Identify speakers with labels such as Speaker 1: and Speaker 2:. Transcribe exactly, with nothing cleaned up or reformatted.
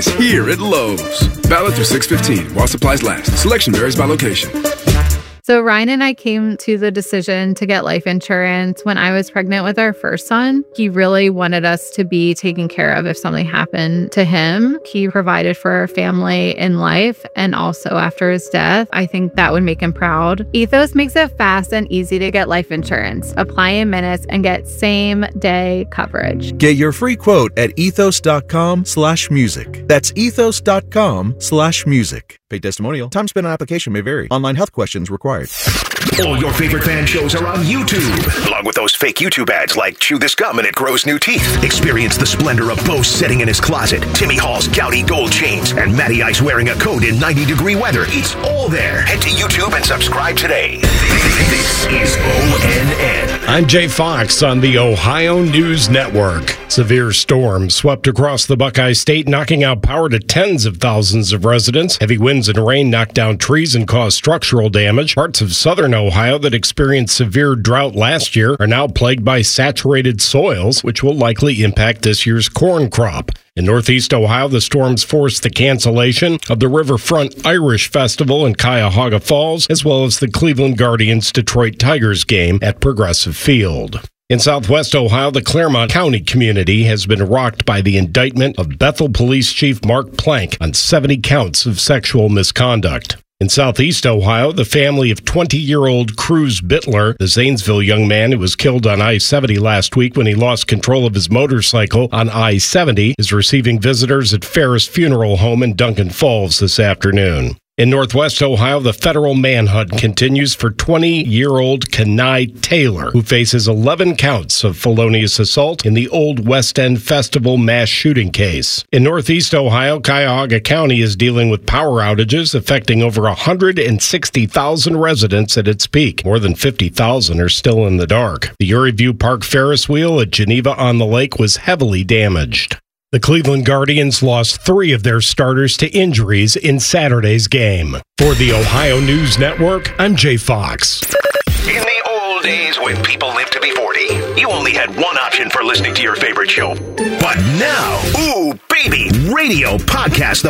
Speaker 1: Here at Lowe's. Valid through six fifteen while supplies last. Selection varies by location.
Speaker 2: So Ryan and I came to the decision to get life insurance when I was pregnant with our first son. He really wanted us to be taken care of if something happened to him. He provided for our family in life and also after his death. I think that would make him proud. Ethos makes it fast and easy to get life insurance. Apply in minutes and get same day coverage.
Speaker 3: Get your free quote at ethos.com slash music. That's ethos.com slash music. Paid testimonial. Time spent on application may vary. Online health questions required.
Speaker 4: All your favorite fan shows are on YouTube, along with those fake YouTube ads like Chew This Gum and It Grows New Teeth. Experience the splendor of Bo sitting in his closet, Timmy Hall's gouty gold chains, and Matty Ice wearing a coat in ninety degree weather. It's all there. Head to YouTube and subscribe today. This is O N N.
Speaker 5: I'm Jay Fox on the Ohio News Network. Severe storms swept across the Buckeye State, knocking out power to tens of thousands of residents. Heavy winds and rain knocked down trees and caused structural damage. Parts of southern Ohio that experienced severe drought last year are now plagued by saturated soils, which will likely impact this year's corn crop. In northeast Ohio, the storms forced the cancellation of the Riverfront Irish Festival in Cuyahoga Falls, as well as the Cleveland Guardians Detroit Tigers game at Progressive Field. In southwest Ohio, the Claremont County community has been rocked by the indictment of Bethel Police Chief Mark Plank on seventy counts of sexual misconduct. In southeast Ohio, the family of twenty-year-old Cruz Bittler, the Zanesville young man who was killed on I seventy last week when he lost control of his motorcycle on I seventy, is receiving visitors at Ferris Funeral Home in Duncan Falls this afternoon. In northwest Ohio, the federal manhunt continues for twenty-year-old Kenai Taylor, who faces eleven counts of felonious assault in the Old West End Festival mass shooting case. In northeast Ohio, Cuyahoga County is dealing with power outages affecting over one hundred sixty thousand residents at its peak. More than fifty thousand are still in the dark. The Erie View Park Ferris wheel at Geneva on the Lake was heavily damaged. The Cleveland Guardians lost three of their starters to injuries in Saturday's game. For the Ohio News Network, I'm Jay Fox.
Speaker 4: In the old days when people lived to be forty, you only had one option for listening to your favorite show. But now, ooh, baby, radio podcasts the